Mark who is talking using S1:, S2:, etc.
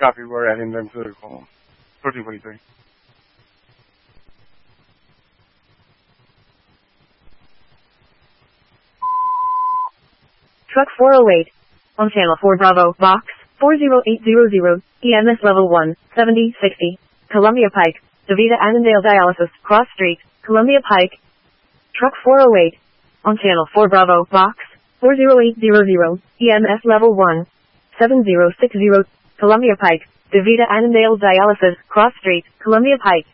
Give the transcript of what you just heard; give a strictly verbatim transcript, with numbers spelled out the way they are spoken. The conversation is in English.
S1: Copy, we're adding them to the column. thirteen forty-three.
S2: Truck four oh eight. On channel four Bravo, box, four zero eight zero zero, E M S level one, seventy sixty, Columbia Pike, DeVita Annandale Dialysis, Cross Street, Columbia Pike. Truck four oh eight. On channel four Bravo, box, four zero eight zero zero, E M S level one, seven zero six zero, Columbia Pike, DeVita Annandale Dialysis, Cross Street, Columbia Pike.